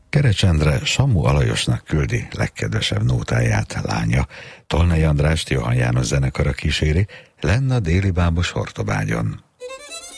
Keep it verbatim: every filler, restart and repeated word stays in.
Kerecs Endre Samu Alajosnak küldi legkedvesebb nótáját, lánya. Tolnai Andrást Johann János zenekara kíséri, lenn a déli bábos Hortobágyon.